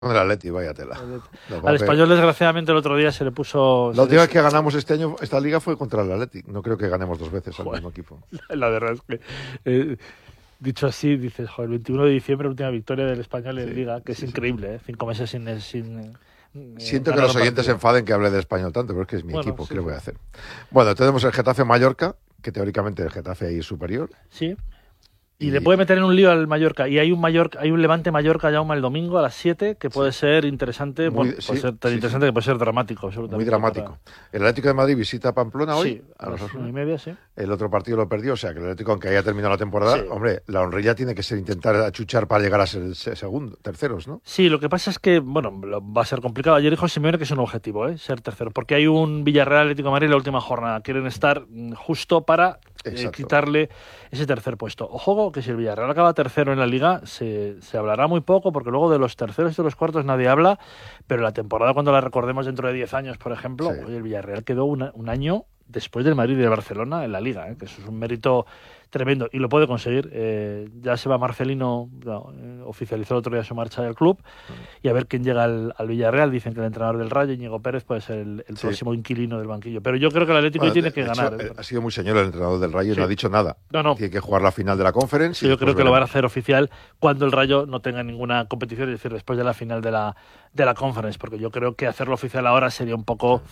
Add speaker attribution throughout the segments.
Speaker 1: Con el Atleti, vaya tela.
Speaker 2: Al Español, desgraciadamente, el otro día se le puso...
Speaker 1: La última vez que ganamos este año, esta liga fue contra el Atleti. No creo que ganemos 2 veces al mismo equipo.
Speaker 2: La verdad es que, dicho así, dices, joder, el 21 de diciembre, última victoria del Español en Liga, que es increíble, 5 meses sin
Speaker 1: Siento que los oyentes se enfaden que hable de Español tanto, pero es que es mi equipo, ¿qué le voy a hacer? Bueno, tenemos el Getafe-Mallorca, que teóricamente el Getafe ahí es superior.
Speaker 2: Sí. Y le puede meter en un lío al Mallorca. Y hay un Levante Mallorca Jaume el domingo a las 7 que puede ser interesante, puede ser tan interesante que puede ser dramático.
Speaker 1: Muy dramático. El Atlético de Madrid visita Pamplona hoy.
Speaker 2: Sí, a las 1:30, sí.
Speaker 1: El otro partido lo perdió, o sea que el Atlético, aunque haya terminado la temporada, hombre, la honrilla tiene que ser intentar achuchar para llegar a ser terceros, ¿no?
Speaker 2: Sí, lo que pasa es que, bueno, va a ser complicado. Ayer dijo Simeone que es un objetivo, ser tercero, porque hay un Villarreal Atlético de Madrid en la última jornada. Quieren estar justo para quitarle ese tercer puesto. Ojo, que si el Villarreal acaba tercero en la Liga, se hablará muy poco, porque luego de los terceros y de los cuartos nadie habla, pero la temporada, cuando la recordemos dentro de 10 años, por ejemplo, el Villarreal quedó un año después del Madrid y del Barcelona en la Liga, que eso es un mérito tremendo, y lo puede conseguir. Ya se va Marcelino, oficializó el otro día su marcha del club, y a ver quién llega al Villarreal. Dicen que el entrenador del Rayo, Íñigo Pérez, puede ser el próximo inquilino del banquillo, pero yo creo que el Atlético tiene que ganar.
Speaker 1: Ha sido muy señor el entrenador del Rayo, no ha dicho nada.
Speaker 2: No.
Speaker 1: Tiene que jugar la final de la Conference.
Speaker 2: Sí, yo creo que lo van a hacer oficial cuando el Rayo no tenga ninguna competición, es decir, después de la final de la Conference, porque yo creo que hacerlo oficial ahora sería un poco...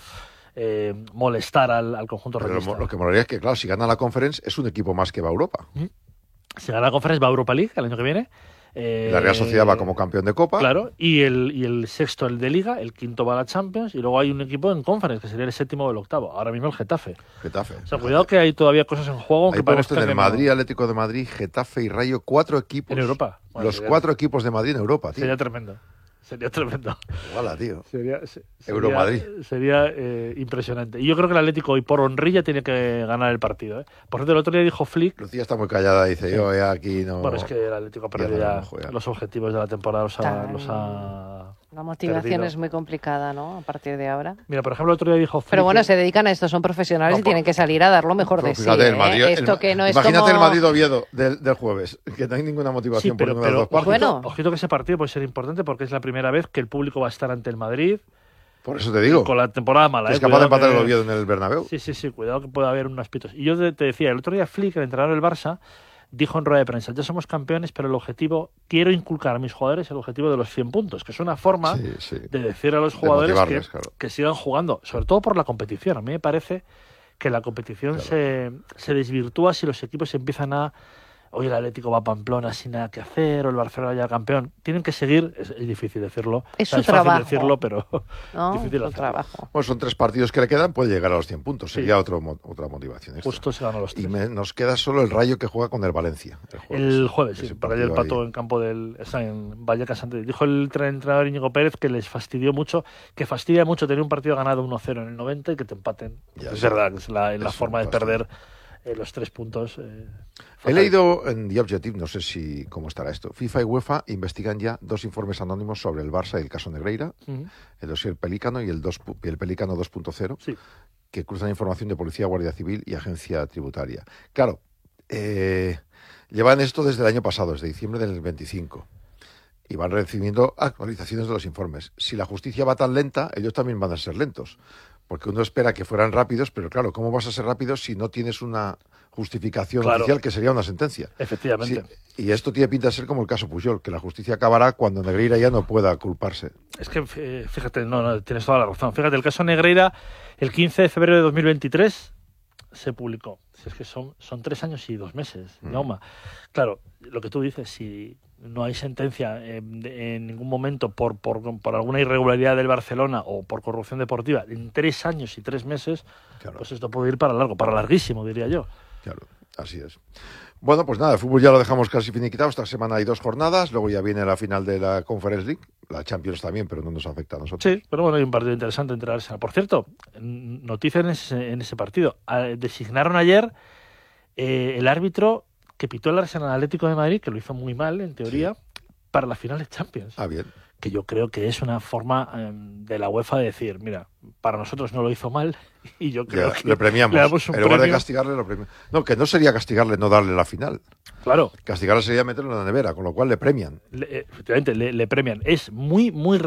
Speaker 2: molestar al conjunto rayista.
Speaker 1: Lo que molaría es que, claro, si gana la Conference es un equipo más que va a Europa.
Speaker 2: Si gana la Conference va a Europa League el año que viene.
Speaker 1: La Real Sociedad va como campeón de Copa.
Speaker 2: Claro, y el sexto el de Liga, el quinto va a la Champions, y luego hay un equipo en Conference, que sería el séptimo o el octavo. Ahora mismo el Getafe.
Speaker 1: O
Speaker 2: sea, cuidado que hay todavía cosas en juego.
Speaker 1: Ahí podemos tener Madrid, Atlético de Madrid, Getafe y Rayo, 4 equipos.
Speaker 2: En Europa. Bueno,
Speaker 1: los 4 equipos de Madrid en Europa, tío.
Speaker 2: Sería tremendo. Sería tremendo.
Speaker 1: Hola, tío.
Speaker 2: Sería
Speaker 1: Euromadrid.
Speaker 2: Sería impresionante. Y yo creo que el Atlético hoy por honrilla tiene que ganar el partido. Por cierto, el otro día dijo Flick...
Speaker 1: Lucía está muy callada, dice yo, aquí no...
Speaker 2: Bueno, es que el Atlético ha perdido ya los objetivos de la temporada,
Speaker 3: La motivación perdido. Es muy complicada, ¿no? A partir de ahora.
Speaker 2: Mira, por ejemplo, el otro día dijo Flick...
Speaker 3: Pero bueno, se dedican a esto, son profesionales y tienen que salir a dar lo mejor de sí.
Speaker 1: El Madrid,
Speaker 3: que no es
Speaker 1: imagínate
Speaker 3: como...
Speaker 1: el Madrid-Oviedo del jueves, que no hay ninguna motivación por ninguna de las dos partes.
Speaker 2: Bueno, ojito que ese partido puede ser importante porque es la primera vez que el público va a estar ante el Madrid.
Speaker 1: Por eso te digo.
Speaker 2: Con la temporada mala.
Speaker 1: Es capaz de empatar el Oviedo en el Bernabéu.
Speaker 2: Sí, cuidado que puede haber unos pitos. Y yo te decía, el otro día Flick, el entrenador del Barça, dijo en rueda de prensa, ya somos campeones, pero el objetivo, quiero inculcar a mis jugadores el objetivo de los 100 puntos, que es una forma de decir a los jugadores que sigan jugando, sobre todo por la competición. A mí me parece que la competición se desvirtúa si los equipos empiezan a... Hoy el Atlético va a Pamplona sin nada que hacer, o el Barcelona ya campeón. Tienen que seguir, es difícil decirlo.
Speaker 3: Es su trabajo.
Speaker 2: Fácil decirlo, pero difícil
Speaker 3: hacerlo. Trabajo.
Speaker 1: Bueno, son 3 partidos que le quedan, puede llegar a los 100 puntos. Sería otra motivación extra.
Speaker 2: Justo se ganó los 3.
Speaker 1: Y nos queda solo el Rayo que juega con el Valencia.
Speaker 2: El jueves, sí. Para allá el Pato en campo en Vallecas. Dijo el entrenador Íñigo Pérez que les fastidió mucho, que fastidia mucho tener un partido ganado 1-0 en el 90 y que te empaten. Es verdad, es la forma de perder los 3 puntos.
Speaker 1: He leído en The Objective, no sé cómo estará esto. FIFA y UEFA investigan ya 2 informes anónimos sobre el Barça y el caso Negreira, el dossier Pelícano y el Pelícano 2.0, que cruzan información de Policía, Guardia Civil y Agencia Tributaria. Claro, llevan esto desde el año pasado, desde diciembre del 25, y van recibiendo actualizaciones de los informes. Si la justicia va tan lenta, ellos también van a ser lentos. Porque uno espera que fueran rápidos, pero claro, ¿cómo vas a ser rápido si no tienes una justificación oficial que sería una sentencia?
Speaker 2: Efectivamente.
Speaker 1: Y esto tiene pinta de ser como el caso Pujol, que la justicia acabará cuando Negreira ya no pueda culparse.
Speaker 2: Es que, fíjate, no, tienes toda la razón. Fíjate, el caso Negreira, el 15 de febrero de 2023 se publicó. Es que son 3 años y 2 meses, Jaume. Claro, lo que tú dices, si no hay sentencia en ningún momento por alguna irregularidad del Barcelona o por corrupción deportiva en 3 años y 3 meses, pues esto puede ir para larguísimo, diría yo.
Speaker 1: Claro, así es. Bueno, pues nada, el fútbol ya lo dejamos casi finiquitado. Esta semana hay 2 jornadas, luego ya viene la final de la Conference League, la Champions también, pero no nos afecta a nosotros.
Speaker 2: Sí, pero bueno, hay un partido interesante entre Arsenal. Por cierto, noticia en ese partido. Designaron ayer el árbitro que pitó el Arsenal Atlético de Madrid, que lo hizo muy mal, en teoría, para la final de Champions.
Speaker 1: Bien.
Speaker 2: Que yo creo que es una forma de la UEFA de decir, mira, para nosotros no lo hizo mal y yo creo que
Speaker 1: le premiamos.
Speaker 2: Le damos un
Speaker 1: en lugar
Speaker 2: premio.
Speaker 1: de castigarle, lo premiamos. No, que no sería castigarle no darle la final.
Speaker 2: Claro.
Speaker 1: Castigarle sería meterlo en la nevera, con lo cual le premian.
Speaker 2: Efectivamente, le premian. Es muy, muy